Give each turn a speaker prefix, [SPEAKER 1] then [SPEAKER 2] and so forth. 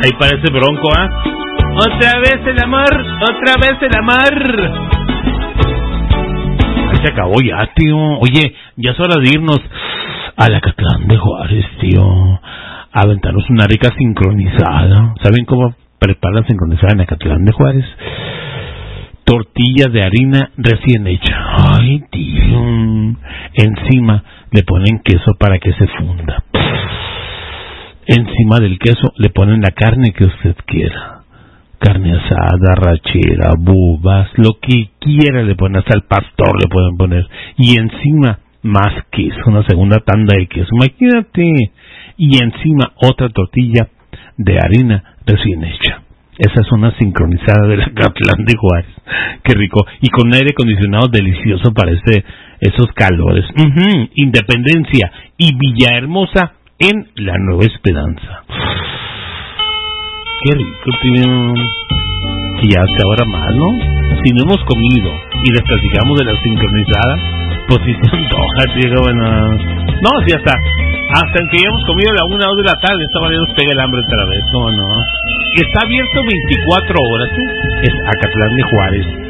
[SPEAKER 1] Ahí parece Bronco, ¿ah? Otra vez el amor, otra vez el amor. Ahí se acabó ya, tío. Oye, ya es hora de irnos a la Acatlán de Juárez, tío. A aventarnos una rica sincronizada. ¿Saben cómo preparan la sincronizada en Acatlán de Juárez? Tortilla de harina recién hecha. Ay, tío. Encima le ponen queso para que se funda. Encima del queso le ponen la carne que usted quiera. Carne asada, rachera, bubas, lo que quiera le ponen. Hasta el pastor le pueden poner. Y encima más queso, una segunda tanda de queso. Imagínate. Y encima otra tortilla de harina recién hecha. Esa es una sincronizada de la Acatlán de Juárez. Qué rico. Y con aire acondicionado delicioso para esos calores. Independencia y Villahermosa en la Nueva Esperanza. Qué rico, tío. Y ya hasta ahora más, ¿no? Si no hemos comido y les platicamos de la sincronizada, pues si se antoja, tío, bueno. No, si hasta en que ya hemos comido a la 1 o 2 de la tarde, esta manera nos pega el hambre otra vez, ¿cómo no? Está abierto 24 horas, ¿sí? Es Acatlán de Juárez.